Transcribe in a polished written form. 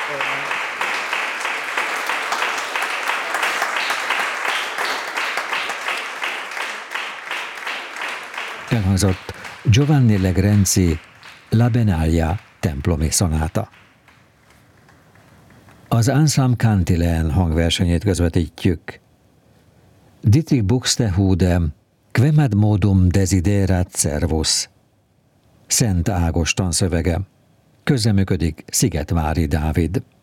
Elhangzott Giovanni Legrenzi La Benaglia templomi szonáta. Az Ensemble Cantilene hangversenyét közvetítjük. Dietrich Buxtehude Quem modum desiderat servus. Szent Ágoston szövege. Közreműködik Szigetvári Dávid.